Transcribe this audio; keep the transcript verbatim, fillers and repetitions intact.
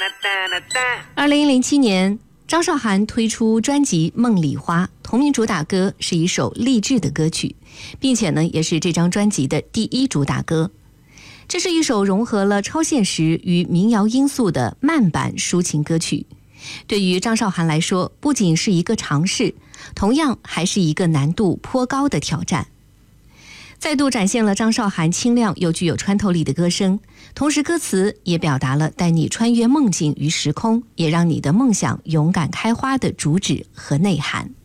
二零零七年，张韶涵推出专辑《梦里花》，同名主打歌是一首励志的歌曲，并且呢，也是这张专辑的第一主打歌。这是一首融合了超现实与民谣因素的慢版抒情歌曲。对于张韶涵来说，不仅是一个尝试，同样还是一个难度颇高的挑战。再度展现了张韶涵清亮又具有穿透力的歌声，同时歌词也表达了带你穿越梦境与时空，也让你的梦想勇敢开花的主旨和内涵。